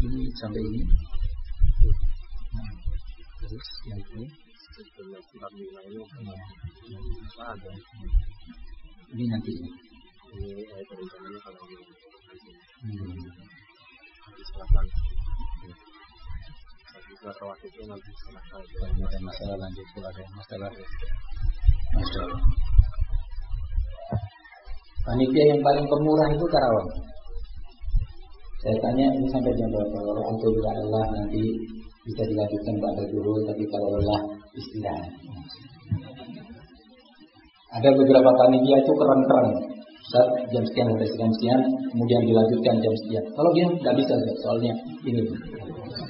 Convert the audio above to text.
ini sampai ini. Nah, terus yang ini. Ini nanti. Ini ayat rencananya kalau ada masalah lanjut kalau ada masalah. Masalah. Panitia yang paling pemurah itu Karawang. Saya tanya ini sampai jam berapa? Kalau untuk Allah nanti bisa dilanjutkan pada dulu, tapi kalau lelah istirahat. Ada beberapa panitia itu keren-keren. Saat jam sekian sampai jam sekian, kemudian dilanjutkan jam sekian. Kalau dia nggak bisa, soalnya ini.